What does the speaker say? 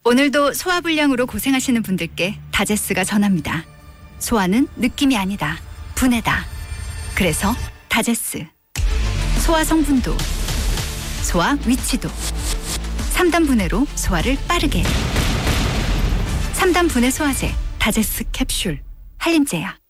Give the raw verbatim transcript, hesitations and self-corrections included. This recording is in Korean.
오늘도 소화불량으로 고생하시는 분들께 다제스가 전합니다. 소화는 느낌이 아니다. 분해다. 그래서 다제스. 소화 성분도, 소화 위치도. 삼 단 분해로 소화를 빠르게. 삼 단 분해 소화제 다제스 캡슐. 한림제약.